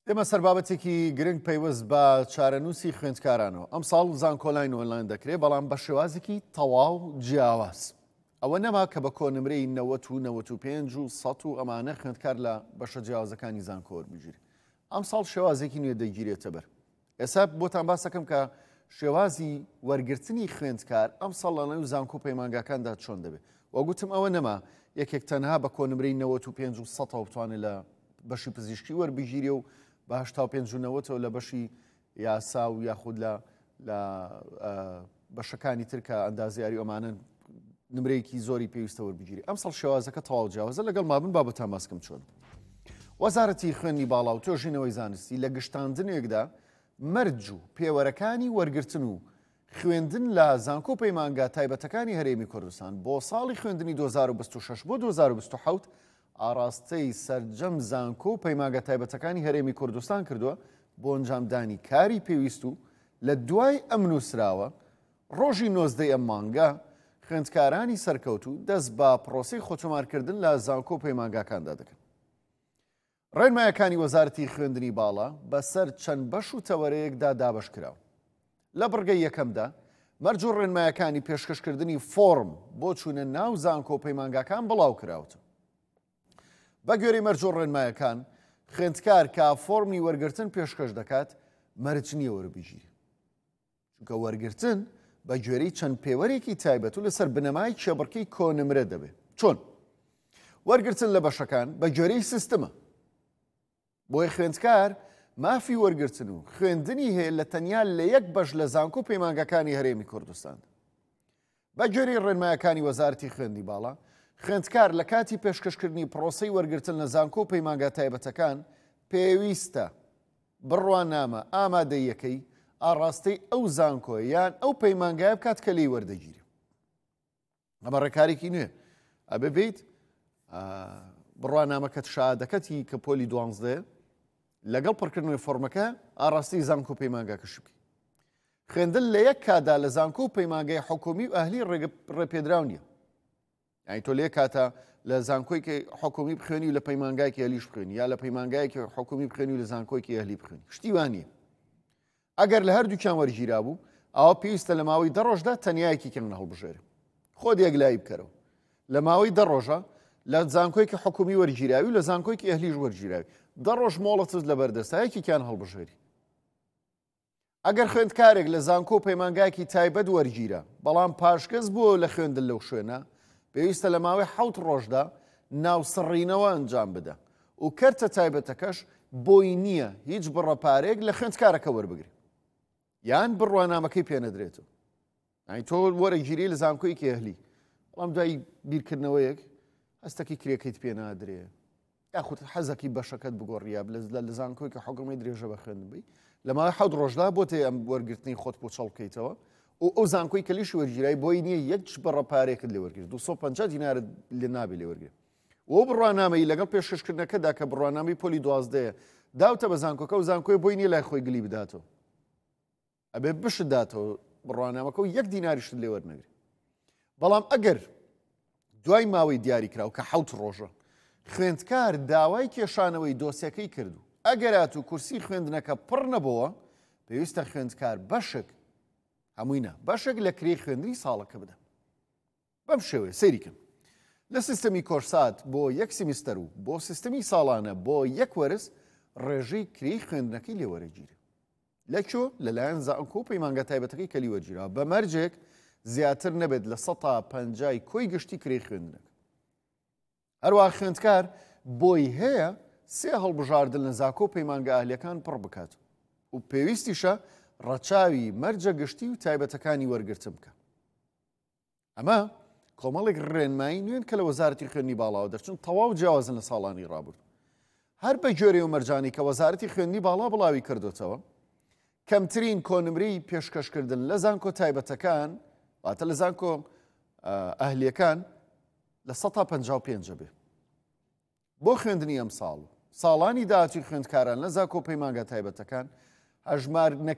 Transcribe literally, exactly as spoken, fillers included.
ئێمە سەربابەتێکی گرنگ پەیوەست بە چارەنووسی خوێندکارانەوە. ئەم ساڵ زانکۆلاین ئۆنلاین دەکرێت، بەڵام بە شێوازێکی تەواو جیاواز. ئەوە نەما کە بە کۆنمرەی نەوەت و نەوەت و پێنج و سەد و ئەمانە خوێندکار لە بەشە جیاوازەکانی زانکۆ وەربگیرێت. ئەم ساڵ شێوازێکی نوێ دەگیرێتە بەر. ئێستا بۆتان باس دەکەم کە شێوازی وەرگرتنی خوێندکار ئەم ساڵ لە نێو زانکۆ پەیمانگاکاندا چۆن دەبێت. وەگوتم ئەوە نەما یەکێک تەنها بە کۆنمرەی نەوەت و پێنج و سەدەوە بتوانێت لە بەشی پزیشکی وەربگیرێ و بە هەشتا و پێنج و نەوەتەوە لە بەشی یاسا و یاخود لە بەشەکانی تر کە ئەندازیاری ئەمانە نمرەیەکی زۆری پێویستە وەربگیری. ئەم ساڵ شێوازەکە تەواو جیاوازە. لەگەڵ مابن بابەتان باسکەم چۆن. وەزارەتی خوێندنی باڵا و توێژینەوەی زانستی لە گشتاندنێکدا مەرج و پێوەرەکانی وەرگرتن و خوێندن لە زانکۆ پەیمانگا تایبەتەکانی هەرێمی کوردستان بۆ ساڵی خوێندنی دوو هەزار و بیست و شەش بۆ دوو هەزار و بیست و حەوت ئاراستەی سەرجەم زانکۆ و پەیمانگا تایبەتەکانی هەرێمی کوردستان کردووە بۆ ئەنجامدانی کاری پێویست و لە دوای ئەم نووسراوە ڕۆژی نۆزدەی ئەم مانگا خوێندکارانی سەرکەوتو دەست بە پرۆسەی خۆتۆمارکردن لە زانکۆ پەیمانگاکاندا دەکەن. ڕێنمایەکانی وەزارەتی خوێندنی باڵا بەسەر چەند بەش و تەوەرەیەکدا دابەش کراوە. لە بڕگەی یەکەمدا مەرج و ڕێنمایەکانی پێشکەشکردنی فۆرم بۆ چوونە ناو زانکۆ پەیمانگاکان بڵاو کراوەتەوە. بە گوێرەی مەرج و ڕێنمایەکان خوێندکار کە فۆرمی وەرگرتن پێشکەش دەکات مەرج نییە وەربگیری. چونکە وەرگرتن بە گوێرەی چەند پێوەرێکی تایبەت و لەسەر بنەمای کێبڕکەی کۆنمرە دەبێت. چۆن؟ وەرگرتن لە بەشەکان بە گوێرەی سیستەمە. بۆی خوێندکار مافی وەرگرتن و خوێندنی هەیە لە تەنیا لە یەک بەش لە زانکۆ پەیمانگاکانی هەرێمی کوردستان. بە گوێرەی ڕێنمایەکانی وەزارەتی خوێندنی باڵا خوێندکار لە کاتی پێشکەشکردنی پرۆسەی وەرگرتن لە زانکۆ پەیمانگا تایبەتەکان پێویستە بڕوانامە ئامادەیەکەی ئاڕاستەی ئەو زانکۆ یان ئەو پەیمانگایە بکات کە لێی وەردەگیری. ئەمە ڕێکارێکی نوێ ئەبێ بێت بڕوانامەکەت شادەکەتی کە پۆلی دوانزدەیە لەگەڵ پڕکردنەوەی فۆرمەکە ئاڕاستی زانکۆ پەیمانگاکەش بکەیت. خوێندن لە یەک کادا لە زانکۆ پەیمانگای حکومی و ئەهلی ڕێپێدراو نییە. یعنی تۆ لێ کاتە لە زانکۆیکی حکومی بخوێنی و لە پەیمانگایکی ئەهلیش بخوێنی یا لە پەیمانگایکی حکومی بخوێنی و لە زانکۆیکی ئەهلی بخوێنی. شتی وان نییە. ئەگەر لە هەردووکیان وەرگیرا بوو ئەوە پێویستە لە ماوەی دە ڕۆژدا تەنیایەکی کەم هەڵبژێرە. خۆت یەکلایی بکەرەوە. لە ماوەی دە ڕۆژە لە زانکۆیکی حکومی وەرگیراوی و لە زانکۆیکی ئەهلیش وەرگیراوی دە ڕۆژ مۆڵەتت لە بەردەستایەکیان هەڵبژێری. ئەگەر خوێندکارێک لە زانکۆ پەیمانگایکی تایبەت وەرگیرە بەڵام پاشکەس بووە لە خوێندن لەو شوێنە پێویستە لە ماوەی حەوت ڕۆژدا ناوسڕینەوە ئەنجام بدە و کەرتە تایبەتەکەش بۆی نییە هیچ بڕەپارێک لە خوێندکارەکە وەربگری یان بڕوانامەکەی پێنەدرێتەوە. ئەی تۆ وەرەگیری لە زانکۆیکی ئەهلی بەڵام دوای بیرکردنەوەیەک هەستێکی کرێکەیت پێ نادرێ یاخود حەزەکی بەشەکەت بگۆڕیە لە زانکۆیکە حکومی درێژە بە خوێندن بی لە ماوەی حەوت ڕۆژدا بۆ تێ ئەم وەرگرتنی خۆت بۆ چەڵ بکەیتەوە و ئەو زانکۆی کەلیش وەرگیرایی بۆی نییە یەک بەڕەپارێکت لێ وەرگرت دوو سەد و پەنجا دینارت لێ نابێت لێ وەرگێ. و بڕوانامەی لەگەڵ پێشکەشکردنەکەدا کە بڕوانامەی پۆلی دوازدەیە داوتە بە زانکۆکە و زانکۆی بۆی نییە لای خۆی گلی بداتەوە. ئەبێ بشت داتەوە بڕوانامەکە و یەک دیناریشت لێ وەرنەگری. بەڵام ئەگەر دوای ماوەی دیاریکراو کە حەوت ڕۆژە خوێندکار داوای کێشانەوەی دۆسیەکەی کردو ئەگەرات و کورسی خوێندنەکە پڕ نەبەوە پێویستە خوێندکار بەشک هەمووینە بەشێک لە کرێی خوێندنی ساڵەکە بدە. بەم شێوەیە سەیریکەم لە سیستەمی کۆرسات بۆ یەک سیمیستەر و بۆ سیستەمی ساڵانە بۆ یەک وەرز ڕێژەی کرێی خوێندنەکەی لێوەرەگیرە. لەکۆ لەلایەن زانکۆ پەیمانگا تایبەتەکەی کە لیوەرگیرەوە بە مەرجێک زیاتر نەبێت لە سەد تا پەنجای کۆی گشتی کرێی خوێندنەکە. هەروە خوێندکار بۆی هەیە سێ هەڵبژاردن لە زانکۆ پەیمانگا ئەهلیەکان پڕ بکات و پێویستیشە ڕەچاوی مەرجە گشتی و تایبەتەکانی وەرگرتن بکە. ئەمە کۆمەڵێک ڕێنمایی نوێن کە لە وەزارەتی خوێندنی باڵاوە دەرچون تەواو جیاوازن لە ساڵانی ڕابرد. هەر بە گوێرەی و مەرجانی کە وەزارەتی خوێندنی باڵا بڵاوی کردوتەوە کەمترین کۆنمرەی پێشکەشکردن لە زانکۆ تایبەتەکان واتە لە زانکۆ ئەهلیەکان لە سەد تا پەنجا و پێنج بێ. بۆ خوێندنی ئەم ساڵ ساڵانی داهاتی خوێندکاران لە زانکۆ پەیمانگا تایبەتەکان هەژمار